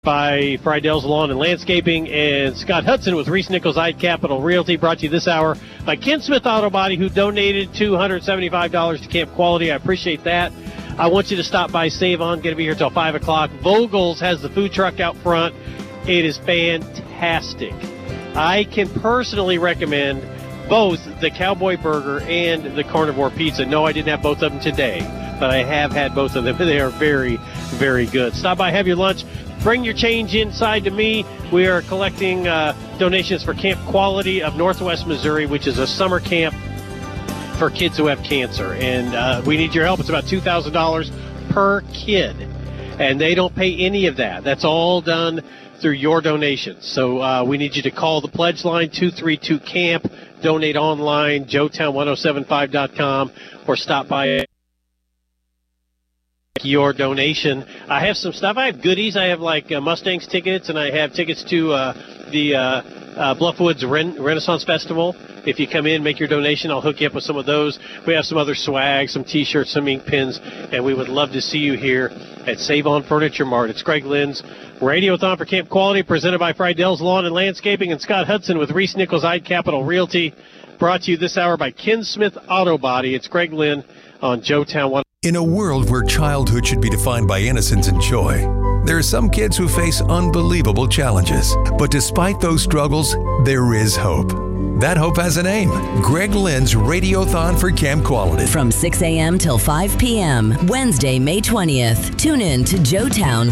by Friedell's Lawn and Landscaping, and Scott Hudson with Reese Nichols Ide Capital Realty, brought to you this hour by Ken Smith Auto Body, who donated $275 to Camp Quality. I appreciate that. I want you to stop by Save On. Going to be here till 5 o'clock. Vogel's has the food truck out front. It is fantastic. I can personally recommend both the Cowboy Burger and the Carnivore Pizza. No, I didn't have both of them today, but I have had both of them. They are very, very good. Stop by, have your lunch. Bring your change inside to me. We are collecting donations for Camp Quality of Northwest Missouri, which is a summer camp for kids who have cancer. And we need your help. It's about $2,000 per kid. And they don't pay any of that. That's all done through your donations. So we need you to call the pledge line, 232-CAMP. Donate online, joetown1075.com, or stop by your donation. I have some stuff. I have goodies. I have like Mustangs tickets, and I have tickets to the Bluffwoods Renaissance Festival. If you come in, make your donation, I'll hook you up with some of those. We have some other swag, some T-shirts, some ink pins, and we would love to see you here at Save On Furniture Mart. It's Greg Lynn's Radiothon for Camp Quality, presented by Friedell's Lawn and Landscaping, and Scott Hudson with Reese Nichols Ide Capital Realty, brought to you this hour by Ken Smith Auto Body. It's Greg Lynn on Joetown 1. In a world where childhood should be defined by innocence and joy, there are some kids who face unbelievable challenges. But despite those struggles, there is hope. That hope has a name. Greg Lynn's Radiothon for Camp Quality. From 6 a.m. till 5 p.m., Wednesday, May 20th. Tune in to Joetown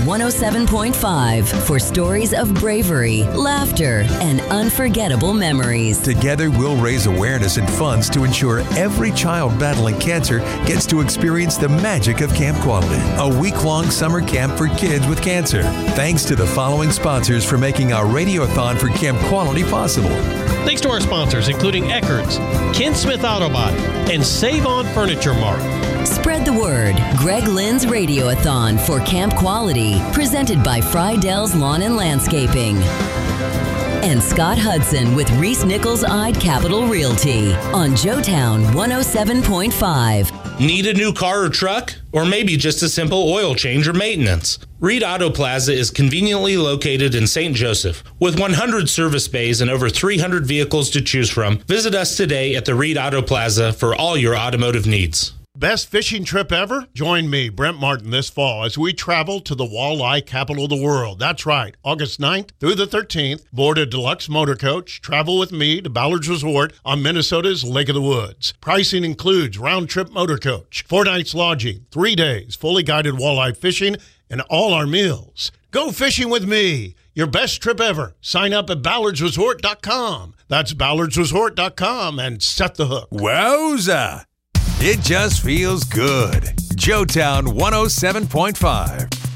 107.5 for stories of bravery, laughter, and unforgettable memories. Together, we'll raise awareness and funds to ensure every child battling cancer gets to experience the magic of Camp Quality, a week-long summer camp for kids with cancer. Thanks to the following sponsors for making our Radiothon for Camp Quality possible. Thanks to our sponsors, including Eckerd's, Ken Smith Auto Body, and Save On Furniture Mart. Spread the word. Greg Lynn's Radiothon for Camp Quality, presented by Friedell's Lawn and Landscaping. And Scott Hudson with Reese Nichols Ide Capital Realty on Joetown 107.5. Need a new car or truck? Or maybe just a simple oil change or maintenance? Reed Auto Plaza is conveniently located in St. Joseph. With 100 service bays and over 300 vehicles to choose from, visit us today at the Reed Auto Plaza for all your automotive needs. Best fishing trip ever? Join me, Brent Martin, this fall as we travel to the walleye capital of the world. That's right, August 9th through the 13th. Board a deluxe motor coach. Travel with me to Ballard's Resort on Minnesota's Lake of the Woods. Pricing includes round-trip motor coach, 4 nights lodging, 3 days, fully guided walleye fishing, and all our meals. Go fishing with me. Your best trip ever. Sign up at ballardsresort.com. That's ballardsresort.com and set the hook. Wowza! It just feels good. Joetown 107.5.